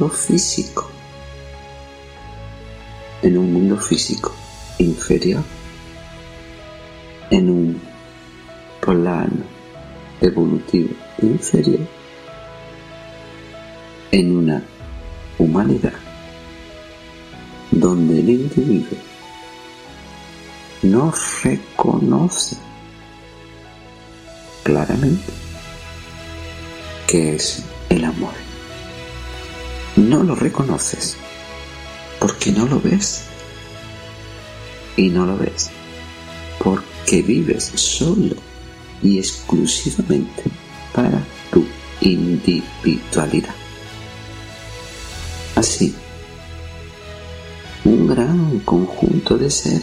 mundo físico. En un mundo físico inferior. En un plano evolutivo inferior. En una humanidad donde el individuo no reconoce claramente qué es el amor. No lo reconoces porque no lo ves. Y no lo ves porque vives solo y exclusivamente para tu individualidad. Así, un gran conjunto de seres,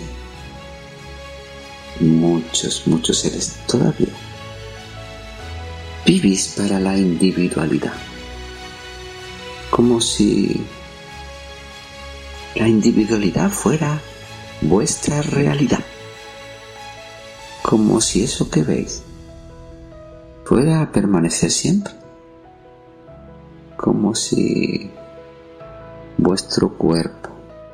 muchos seres todavía, vivís para la individualidad, como si la individualidad fuera vuestra realidad, como si eso que veis fuera a permanecer siempre, como si vuestro cuerpo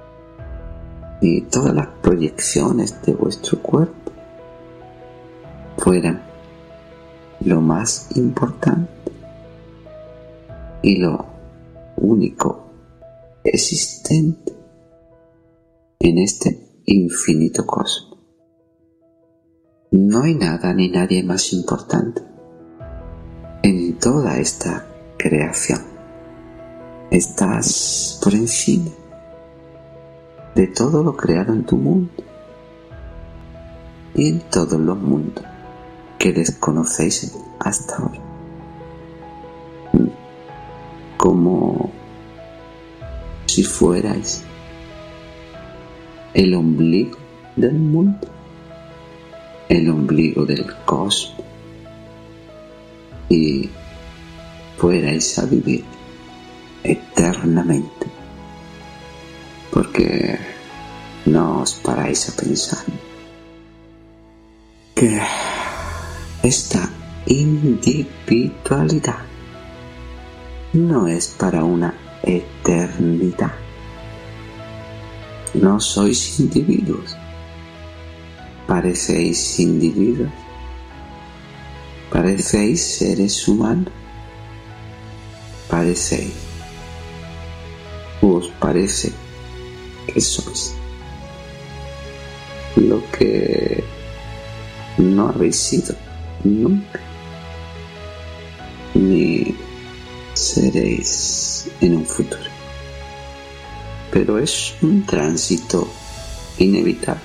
y todas las proyecciones de vuestro cuerpo fueran lo más importante y lo único existente en este infinito cosmos. No hay nada ni nadie más importante en toda esta creación. Estás por encima de todo lo creado en tu mundo y en todos los mundos que desconocéis hasta ahora. Como si fuerais el ombligo del mundo, el ombligo del cosmos, y fuerais a vivir eternamente, porque no os paráis a pensar que esta individualidad no es para una eternidad. No sois individuos, parecéis individuos, parecéis seres humanos, parecéis, os parece que sois lo que no habéis sido nunca, ni seréis en un futuro. Pero es un tránsito inevitable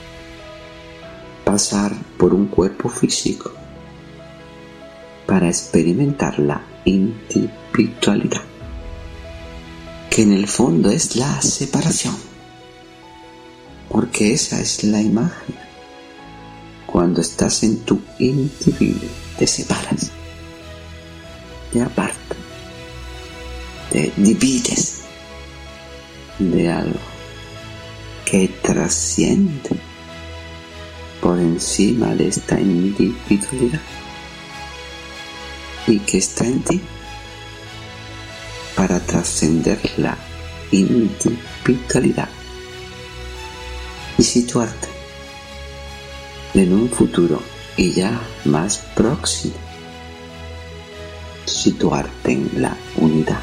pasar por un cuerpo físico para experimentar la individualidad, que en el fondo es la separación, porque esa es la imagen. Cuando estás en tu individuo, te separas, te apartas, te divides de algo que trasciende por encima de esta individualidad y que está en ti para trascender la individualidad y situarte en un futuro y ya más próximo, situarte en la unidad,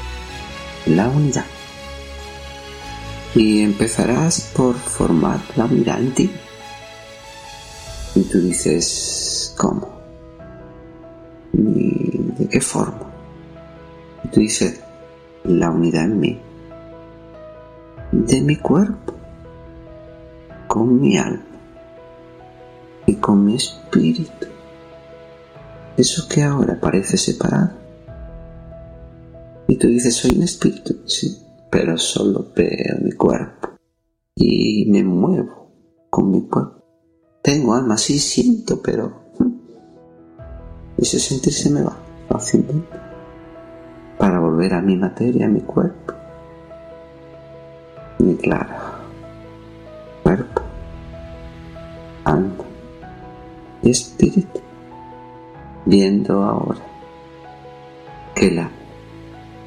y empezarás por formar la unidad en ti. Y tú dices, ¿cómo? ¿Y de qué forma? Y tú dices, la unidad en mí, de mi cuerpo, con mi alma y con mi espíritu. Eso que ahora parece separado. Y tú dices, soy un espíritu, sí, pero solo veo mi cuerpo y me muevo con mi cuerpo. Tengo alma, sí siento, pero ese sentir se me va fácilmente para volver a mi materia, a mi cuerpo. Y claro, cuerpo, alma y espíritu, viendo ahora que la